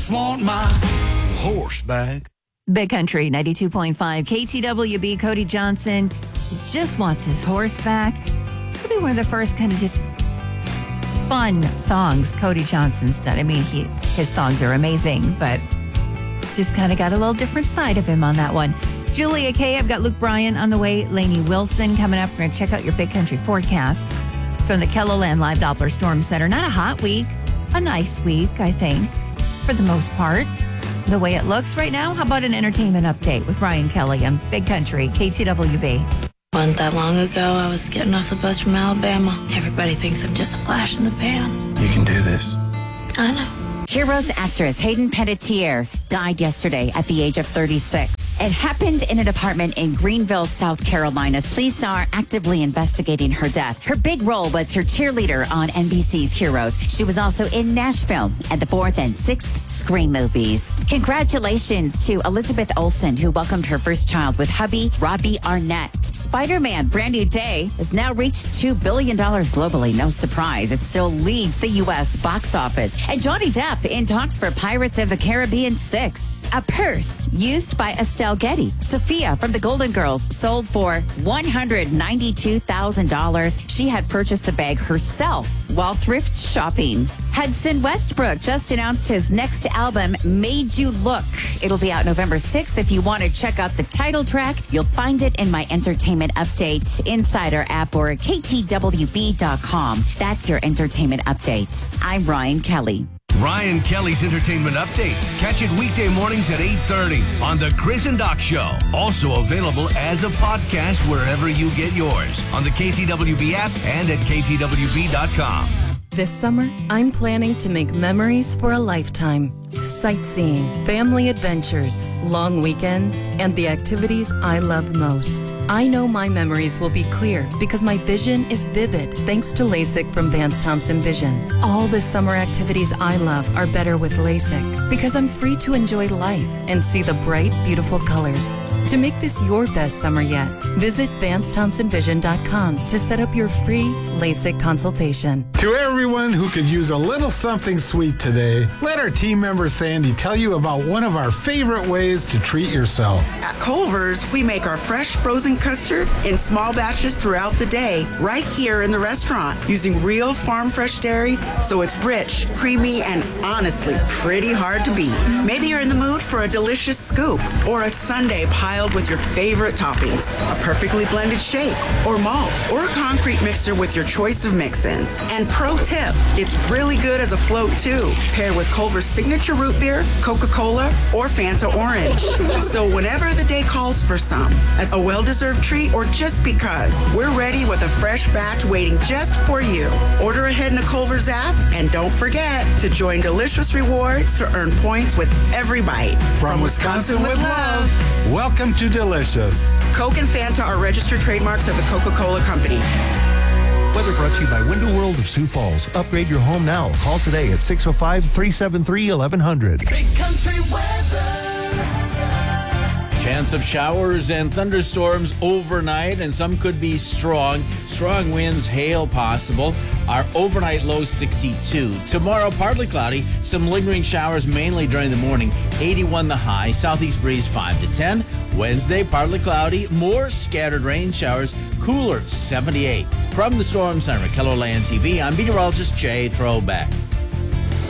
just want my horse back. Big Country 92.5 KTWB. Cody Johnson just wants his horse back. Could be one of the first kind of just fun songs Cody Johnson's done. I mean, his songs are amazing, but just kind of got a little different side of him on that one. Julia K. I've got Luke Bryan on the way. Lainey Wilson coming up. We're going to check out your Big Country forecast from the KELOLAND Live Doppler Storm Center. Not a hot week, a nice week, I think, for the most part. The way it looks right now. How about an entertainment update with Brian Kelly on Big Country, KTWB. Wasn't that long ago, I was getting off the bus from Alabama. Everybody thinks I'm just a flash in the pan. You can do this. I know. Heroes actress Hayden Panettiere died yesterday at the age of 36. It happened in an apartment in Greenville, South Carolina. Police are actively investigating her death. Her big role was her cheerleader on NBC's Heroes. She was also in Nashville and the 4th and 6th Scream movies. Congratulations to Elizabeth Olsen, who welcomed her first child with hubby Robbie Arnett. Spider-Man Brand New Day has now reached $2 billion globally. No surprise. It still leads the U.S. box office. And Johnny Depp in talks for Pirates of the Caribbean 6. A purse used by Estelle Getty, Sophia from the Golden Girls, sold for $192,000. She had purchased the bag herself while thrift shopping. Hudson Westbrook just announced his next album, Made You Look. It'll be out November 6th. If you want to check out the title track, you'll find it in my Entertainment Update Insider app or ktwb.com. That's your Entertainment Update. I'm Ryan Kelly. Ryan Kelly's Entertainment Update. Catch it weekday mornings at 8:30 on The Chris and Doc Show. Also available as a podcast wherever you get yours on the KTWB app and at ktwb.com. This summer, I'm planning to make memories for a lifetime. Sightseeing, family adventures, long weekends, and the activities I love most. I know my memories will be clear because my vision is vivid thanks to LASIK from Vance Thompson Vision. All the summer activities I love are better with LASIK because I'm free to enjoy life and see the bright, beautiful colors. To make this your best summer yet, visit VanceThompsonVision.com to set up your free LASIK consultation. To everyone who could use a little something sweet today, let our team member Sandy tell you about one of our favorite ways to treat yourself. At Culver's, we make our fresh frozen custard in small batches throughout the day, right here in the restaurant, using real farm fresh dairy, so it's rich, creamy, and honestly pretty hard to beat. Maybe you're in the mood for a delicious scoop or a sundae piled with your favorite toppings, a perfectly blended shake or malt, or a concrete mixer with your choice of mix-ins. And pro tip, it's really good as a float too, paired with Culver's signature root beer, Coca-Cola, or Fanta Orange. So whenever the day calls for some, as a well-deserved treat or just because, we're ready with a fresh batch waiting just for you. Order ahead in the Culver's app, and don't forget to join Delicious Rewards to earn points with every bite. From Wisconsin with love, welcome to Delicious. Coke and Fanta are registered trademarks of the Coca-Cola Company. Weather brought to you by Window World of Sioux Falls. Upgrade your home now. Call today at 605-373-1100. Big Country weather. Chance of showers and thunderstorms overnight, and some could be strong. Strong winds, hail possible. Our overnight low 62. Tomorrow, partly cloudy. Some lingering showers mainly during the morning. 81 the high. Southeast breeze 5 to 10. Wednesday, partly cloudy. More scattered rain showers. Cooler 78. From the Storm Center at KELOLAND TV, I'm meteorologist Jay Trobeck.